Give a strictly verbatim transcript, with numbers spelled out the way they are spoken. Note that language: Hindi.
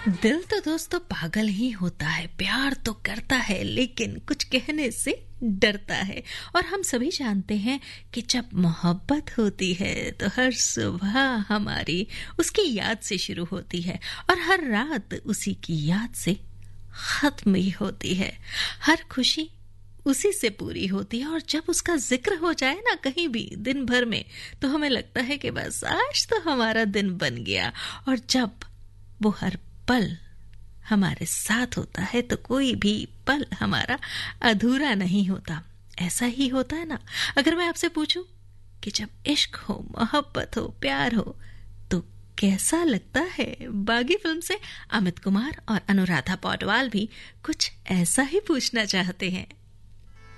दिल तो दोस्तों पागल ही होता है, प्यार तो करता है लेकिन कुछ कहने से डरता है। और हम सभी जानते हैं कि जब मोहब्बत होती है तो हर सुबह हमारी उसकी याद से शुरू होती है और हर रात उसी की याद से खत्म ही होती है। हर खुशी उसी से पूरी होती है और जब उसका जिक्र हो जाए ना कहीं भी दिन भर में, तो हमें लगता है कि बस आज तो हमारा दिन बन गया। और जब वो हर पल हमारे साथ होता है तो कोई भी पल हमारा अधूरा नहीं होता। ऐसा ही होता है ना। अगर मैं आपसे पूछूं कि जब इश्क हो, मोहब्बत हो, प्यार हो तो कैसा लगता है? बागी फिल्म से अमित कुमार और अनुराधा पौडवाल भी कुछ ऐसा ही पूछना चाहते हैं।